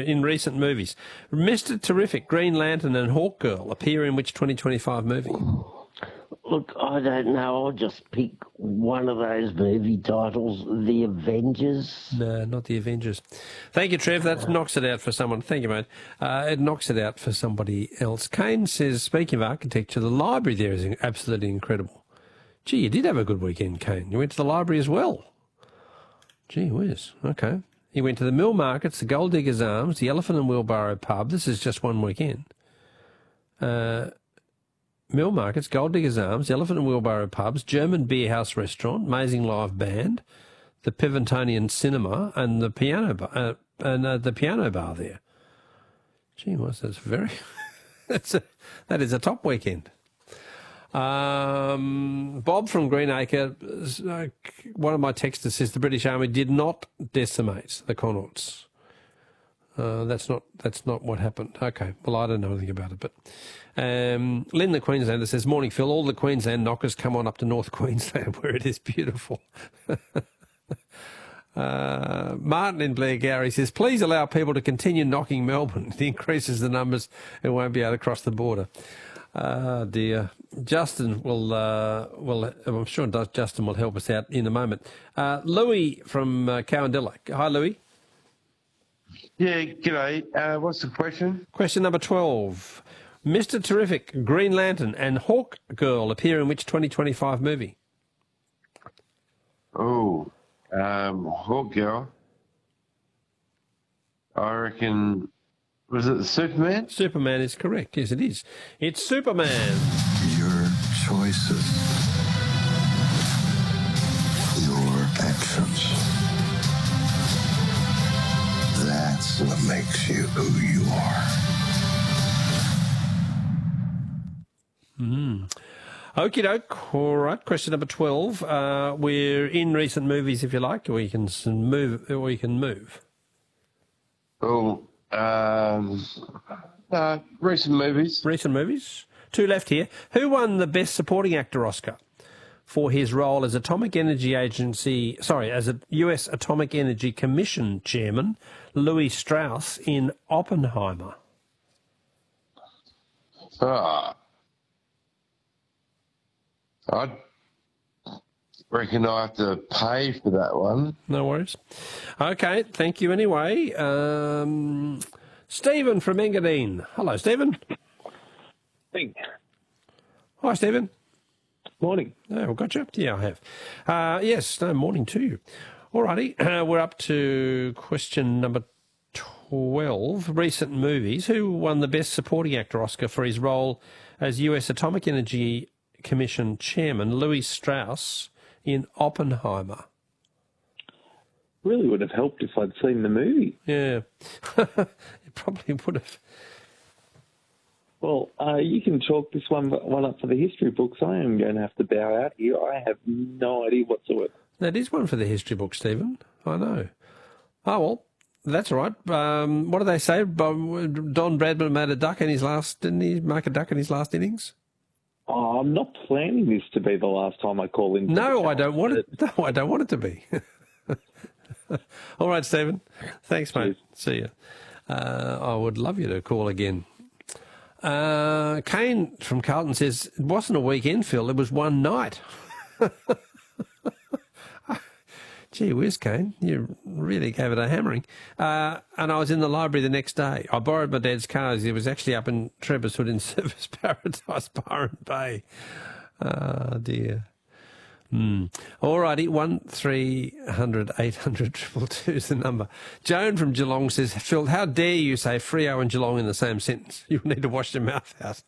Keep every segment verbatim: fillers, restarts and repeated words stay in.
in recent movies. Mister Terrific, Green Lantern and Hawkgirl appear in which twenty twenty-five movie? Look, I don't know. I'll just pick one of those movie titles, The Avengers. No, not The Avengers. Thank you, Trev. That knocks it out for someone. Thank you, mate. Uh, it knocks it out for somebody else. Kane says, speaking of architecture, the library there is absolutely incredible. Gee, you did have a good weekend, Kane. You went to the library as well. Gee whiz. Okay. He went to the Mill Markets, the Gold Diggers Arms, the Elephant and Wheelbarrow Pub. This is just one weekend. Uh... Mill Markets, Gold Diggers Arms, Elephant and Wheelbarrow Pubs, German Beer House Restaurant, Amazing Live Band, the Pivotonian Cinema, and the piano bar, uh, and uh, the piano bar there. Gee, what's that's very that's a, that is a top weekend. Um, Bob from Greenacre, uh, one of my texters says the British Army did not decimate the Connaughts. Uh, that's not that's not what happened. Okay, well, I don't know anything about it, but um, Lynn the Queenslander says, morning Phil, all the Queensland knockers come on up to North Queensland where it is beautiful. uh, Martin in Blairgowrie says, please allow people to continue knocking Melbourne. It increases the numbers and won't be able to cross the border. Ah, dear. Justin will, uh, will, I'm sure Justin will help us out in a moment. Uh, Louis from uh, Cowandilla. Hi, Louis. Yeah, g'day. Uh, what's the question? Question number twelve. Mister Terrific, Green Lantern and Hawkgirl appear in which twenty twenty-five movie? Oh, um, Hawkgirl. I reckon, was it Superman? Superman is correct. Yes, it is. It's Superman. Your choices. Your actions. That's what makes you who you are. Mm. Okie doke. All right. Question number twelve. Uh, we're in recent movies, if you like, or you can move. Or you can move. Oh, um, uh, recent movies. Recent movies. Two left here. Who won the Best Supporting Actor Oscar for his role as Atomic Energy Agency, sorry, as a U S Atomic Energy Commission Chairman, Louis Strauss, in Oppenheimer? Ah, I reckon I have to pay for that one. No worries. Okay, thank you anyway. Um, Stephen from Engadine. Hello, Stephen. Hey. Hi, Stephen. Morning. Oh, well, gotcha. Yeah, I have. Uh, yes, no, morning to you. All righty, uh, we're up to question number twelve, recent movies. Who won the Best Supporting Actor Oscar for his role as U S Atomic Energy Commission Chairman, Louis Strauss, in Oppenheimer? Really would have helped if I'd seen the movie. Yeah, it probably would have. Well, uh, you can chalk this one one up for the history books. I am going to have to bow out here. I have no idea whatsoever. That is one for the history book, Stephen. I know. Oh, well, that's all right. Um, what do they say? Don Bradman made a duck in his last, didn't he make a duck in his last innings? Oh, I'm not planning this to be the last time I call in. No, I don't want it. No, I don't want it to be. All right, Stephen. Thanks, mate. Cheers. See you. Uh, I would love you to call again. Uh, Kane from Carlton says, it wasn't a weekend, Phil, it was one night. Gee whiz, Kane, you really gave it a hammering. Uh, and I was in the library the next day. I borrowed my dad's car. He was actually up in Trevor's Hood in Service Paradise, Byron Bay. Ah, dear. Mm. All righty, one three hundred eight hundred two two is the number. Joan from Geelong says, Phil, how dare you say Freo and Geelong in the same sentence? You need to wash your mouth out.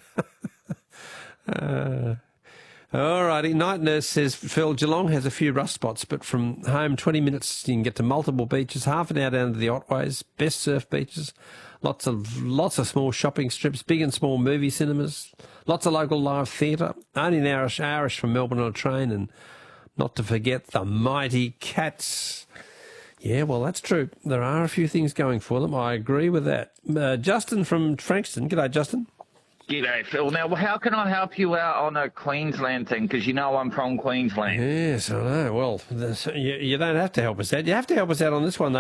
uh, all righty, Night Nurse says, Phil, Geelong has a few rust spots, but from home, twenty minutes, you can get to multiple beaches, half an hour down to the Otways, best surf beaches, lots of lots of small shopping strips, big and small movie cinemas, lots of local live theatre, only an hourish, hourish from Melbourne on a train, and not to forget the mighty Cats. Yeah, well, that's true. There are a few things going for them. I agree with that. Uh, Justin from Frankston. G'day, Justin. G'day, Phil. Now, how can I help you out on a Queensland thing? Because you know I'm from Queensland. Yes, I know. Well, this, you, you don't have to help us out. You have to help us out on this one, though.